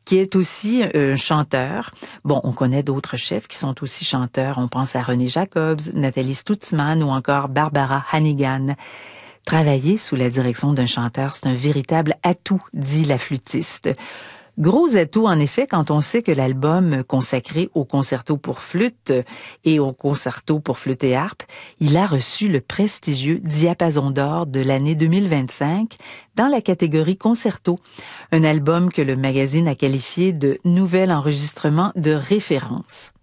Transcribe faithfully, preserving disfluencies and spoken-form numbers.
qui est aussi un chanteur. Bon, on connaît d'autres chefs qui sont aussi chanteurs. On pense à René Jacobs, Nathalie Stutzmann ou encore Barbara Hannigan. Travailler sous la direction d'un chanteur, c'est un véritable atout, dit la flûtiste. Gros atout, en effet, quand on sait que l'album consacré au concerto pour flûte et au concerto pour flûte et harpe, il a reçu le prestigieux Diapason d'or de l'année deux mille vingt-cinq dans la catégorie concerto, un album que le magazine a qualifié de nouvel enregistrement de référence.